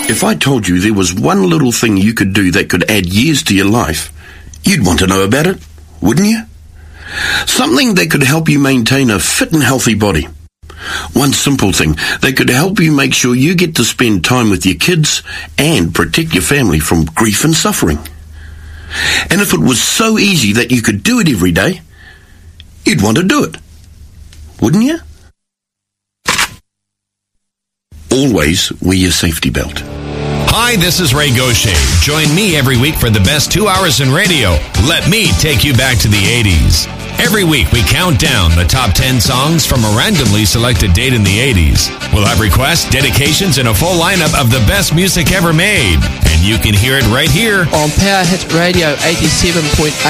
If I told you there was one little thing you could do that could add years to your life, you'd want to know about it, wouldn't you? Something that could help you maintain a fit and healthy body. One simple thing that could help you make sure you get to spend time with your kids and protect your family from grief and suffering. And if it was so easy that you could do it every day, you'd want to do it, wouldn't you? Always wear your safety belt. Hi, this is Ray Gaucher. Join me every week for the best 2 hours in radio. Let me take you back to the 80s. Every week we count down the top 10 songs from a randomly selected date in the 80s. We'll have requests, dedications, and a full lineup of the best music ever made. And you can hear it right here on Power Hit Radio 87.8.